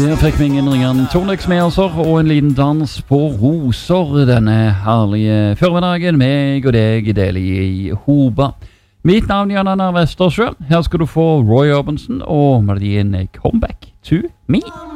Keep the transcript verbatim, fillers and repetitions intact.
Der fikk vi ingen ringeren Tornex med oss og en liten dans på roser denne herlige formiddagen. Meg og deg deler i Hoba. Mitt navn er Janne Vestersjø. Her skal du få Roy Orbison og melodien Come Back to Me.